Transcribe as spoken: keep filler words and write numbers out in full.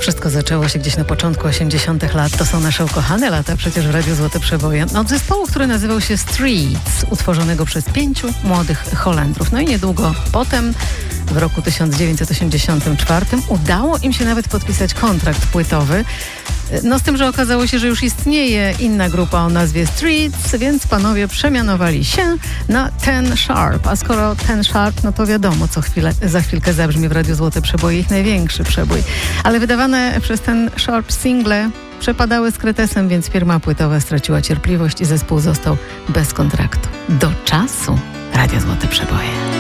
Wszystko zaczęło się gdzieś na początku osiemdziesiątych lat. To są nasze ukochane lata przecież w Radiu Złote Przeboje. Od zespołu, który nazywał się Streets, utworzonego przez pięciu młodych Holendrów. No i niedługo potem, w roku tysiąc dziewięćset osiemdziesiątym czwartym, udało im się nawet podpisać kontrakt płytowy. No z tym, że okazało się, że już istnieje inna grupa o nazwie Streets, więc panowie przemianowali się na Ten Sharp. A skoro Ten Sharp, no to wiadomo, co chwilę, za chwilkę zabrzmi w Radiu Złote Przeboje, ich największy przebój. Ale wydawane przez Ten Sharp single przepadały z kretesem, więc firma płytowa straciła cierpliwość i zespół został bez kontraktu. Do czasu Radia Złote Przeboje.